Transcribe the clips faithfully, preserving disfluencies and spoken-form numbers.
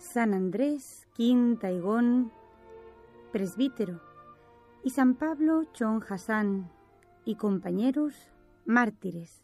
San Andrés Kin Taegong, presbítero, y San Pablo Chon Hassan y compañeros mártires.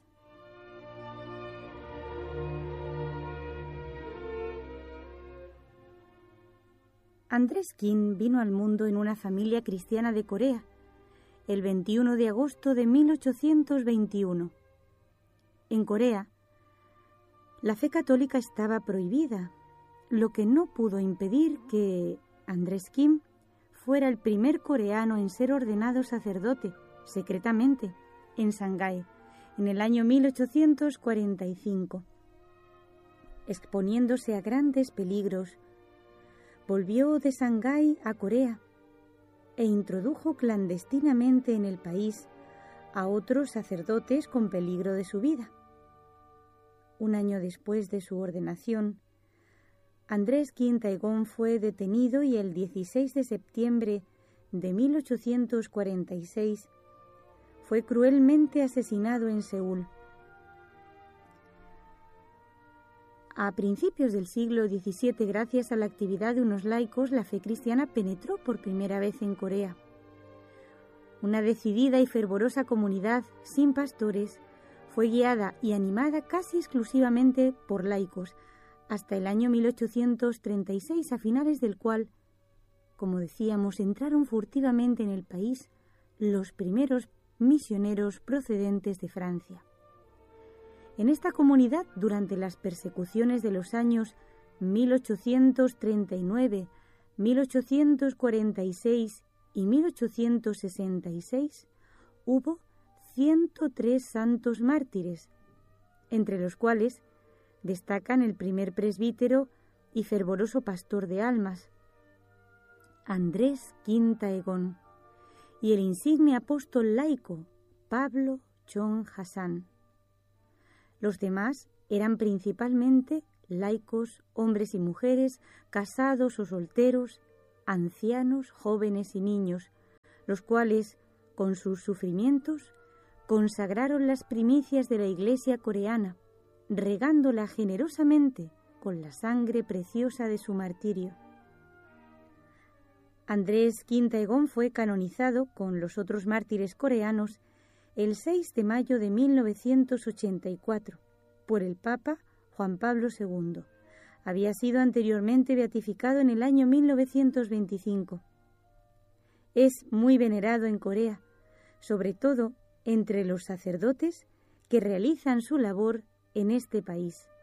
Andrés Kin vino al mundo en una familia cristiana de Corea el veintiuno de agosto de mil ochocientos veintiuno. En Corea, la fe católica estaba prohibida, lo que no pudo impedir que Andrés Kin fuera el primer coreano en ser ordenado sacerdote, secretamente, en Shanghái, en el año mil ochocientos cuarenta y cinco. Exponiéndose a grandes peligros, volvió de Shanghái a Corea e introdujo clandestinamente en el país a otros sacerdotes con peligro de su vida. Un año después de su ordenación, Andrés Kin Taegong fue detenido y el dieciséis de septiembre de mil ochocientos cuarenta y seis fue cruelmente asesinado en Seúl. A principios del siglo diecisiete, gracias a la actividad de unos laicos, la fe cristiana penetró por primera vez en Corea. Una decidida y fervorosa comunidad sin pastores fue guiada y animada casi exclusivamente por laicos, hasta el año mil ochocientos treinta y seis, a finales del cual, como decíamos, entraron furtivamente en el país los primeros misioneros procedentes de Francia. En esta comunidad, durante las persecuciones de los años mil ochocientos treinta y nueve, mil ochocientos cuarenta y seis y mil ochocientos sesenta y seis, hubo ciento tres santos mártires, entre los cuales destacan el primer presbítero y fervoroso pastor de almas, Andrés Kin Taegong, y el insigne apóstol laico, Pablo Chon Hassan. Los demás eran principalmente laicos, hombres y mujeres, casados o solteros, ancianos, jóvenes y niños, los cuales, con sus sufrimientos, consagraron las primicias de la Iglesia coreana, regándola generosamente con la sangre preciosa de su martirio. Andrés Kin Taegong fue canonizado con los otros mártires coreanos el seis de mayo de mil novecientos ochenta y cuatro por el Papa Juan Pablo segundo. Había sido anteriormente beatificado en el año mil novecientos veinticinco. Es muy venerado en Corea, sobre todo entre los sacerdotes que realizan su labor en este país.